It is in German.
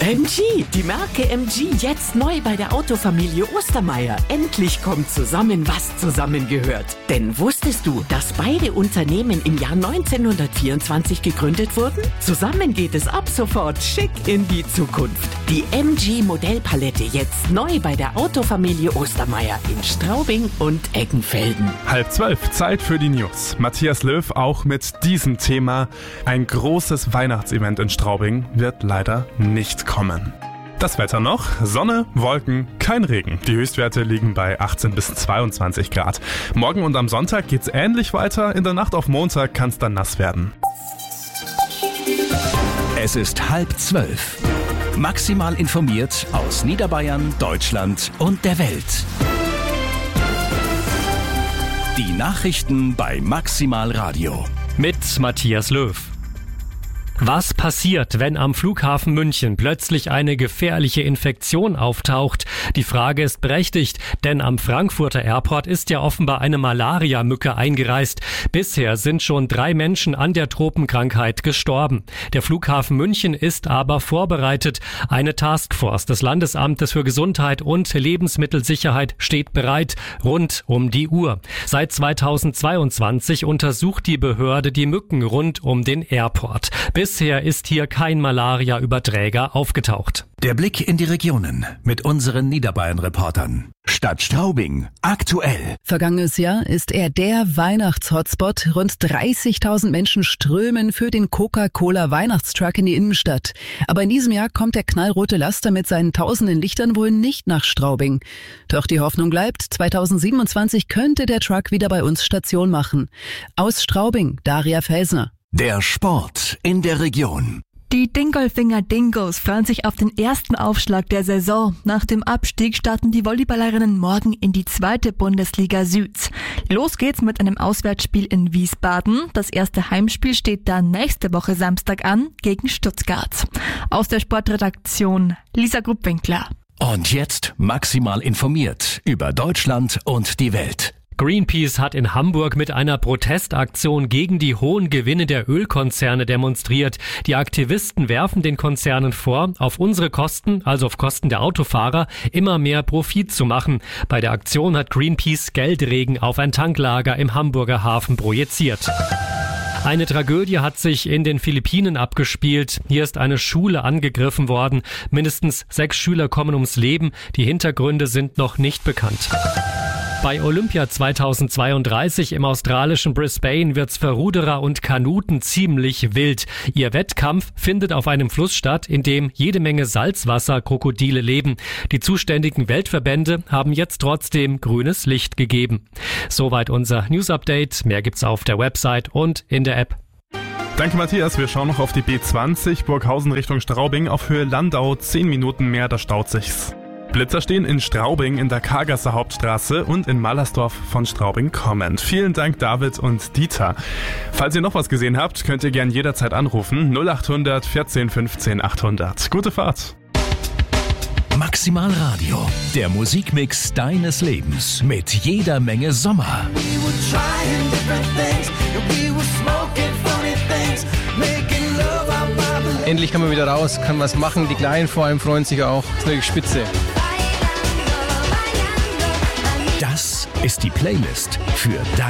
MG, die Marke MG, jetzt neu bei der Autofamilie Ostermeier. Endlich kommt zusammen, was zusammengehört. Denn wusstest du, dass beide Unternehmen im Jahr 1924 gegründet wurden? Zusammen geht es ab sofort schick in die Zukunft. Die MG Modellpalette jetzt neu bei der Autofamilie Ostermeier in Straubing und Eggenfelden. 11:30, Zeit für die News. Matthias Löw auch mit diesem Thema. Ein großes Weihnachtsevent in Straubing wird leider nicht kommen. Das Wetter noch: Sonne, Wolken, kein Regen. Die Höchstwerte liegen bei 18 bis 22 Grad. Morgen und am Sonntag geht's ähnlich weiter. In der Nacht auf Montag kann's dann nass werden. Es ist 11:30. Maximal informiert aus Niederbayern, Deutschland und der Welt. Die Nachrichten bei Maximal Radio. Mit Matthias Löw. Was passiert, wenn am Flughafen München plötzlich eine gefährliche Infektion auftaucht? Die Frage ist berechtigt, denn am Frankfurter Airport ist ja offenbar eine Malaria-Mücke eingereist. Bisher sind schon 3 Menschen an der Tropenkrankheit gestorben. Der Flughafen München ist aber vorbereitet. Eine Taskforce des Landesamtes für Gesundheit und Lebensmittelsicherheit steht bereit, rund um die Uhr. Seit 2022 untersucht die Behörde die Mücken rund um den Airport. Bisher ist hier kein Malaria-Überträger aufgetaucht. Der Blick in die Regionen mit unseren Niederbayern-Reportern. Stadt Straubing aktuell. Vergangenes Jahr ist er der Weihnachts-Hotspot. Rund 30.000 Menschen strömen für den Coca-Cola-Weihnachtstruck in die Innenstadt. Aber in diesem Jahr kommt der knallrote Laster mit seinen tausenden Lichtern wohl nicht nach Straubing. Doch die Hoffnung bleibt, 2027 könnte der Truck wieder bei uns Station machen. Aus Straubing, Daria Felsner. Der Sport in der Region. Die Dingolfinger Dingos freuen sich auf den ersten Aufschlag der Saison. Nach dem Abstieg starten die Volleyballerinnen morgen in die 2. Bundesliga Süd. Los geht's mit einem Auswärtsspiel in Wiesbaden. Das erste Heimspiel steht dann nächste Woche Samstag an gegen Stuttgart. Aus der Sportredaktion Lisa Gruppwinkler. Und jetzt maximal informiert über Deutschland und die Welt. Greenpeace hat in Hamburg mit einer Protestaktion gegen die hohen Gewinne der Ölkonzerne demonstriert. Die Aktivisten werfen den Konzernen vor, auf unsere Kosten, also auf Kosten der Autofahrer, immer mehr Profit zu machen. Bei der Aktion hat Greenpeace Geldregen auf ein Tanklager im Hamburger Hafen projiziert. Eine Tragödie hat sich in den Philippinen abgespielt. Hier ist eine Schule angegriffen worden. Mindestens 6 Schüler kommen ums Leben. Die Hintergründe sind noch nicht bekannt. Bei Olympia 2032 im australischen Brisbane wird's für Ruderer und Kanuten ziemlich wild. Ihr Wettkampf findet auf einem Fluss statt, in dem jede Menge Salzwasserkrokodile leben. Die zuständigen Weltverbände haben jetzt trotzdem grünes Licht gegeben. Soweit unser News-Update. Mehr gibt's auf der Website und in der App. Danke Matthias, wir schauen noch auf die B20 Burghausen Richtung Straubing. Auf Höhe Landau 10 Minuten mehr, da staut sich's. Blitzer stehen in Straubing in der Kargasser Hauptstraße und in Mallersdorf von Straubing kommend. Vielen Dank David und Dieter. Falls ihr noch was gesehen habt, könnt ihr gern jederzeit anrufen. 0800 14 15 800. Gute Fahrt. Maximal Radio, der Musikmix deines Lebens mit jeder Menge Sommer. Endlich kann man wieder raus, kann was machen. Die Kleinen vor allem freuen sich auch. Das ist wirklich spitze. Das ist die Playlist für